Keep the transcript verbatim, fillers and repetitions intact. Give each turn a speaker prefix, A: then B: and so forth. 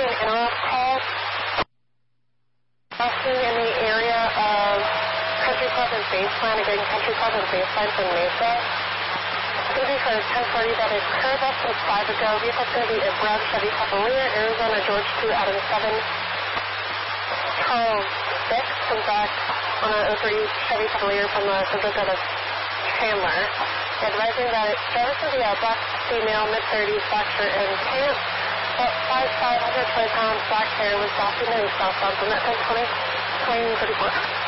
A: an interrupt call. Crossing in the area of Country Club and Baseline, again, Country Club and Baseline from Mesa. It's going to be for ten forty that occurred less than five ago. Vehicle's going to be a brown Chevy Cavalier, Arizona, George two, Adam seven, Charles six, comes back on a oh three Chevy Cavalier from the subject of Chandler. Advising that it drives to be a black female, mid-thirties, black shirt and pants, about five five, one hundred twenty pounds, black hair, was documented southbound from that ten twenty, twenty thirty-four.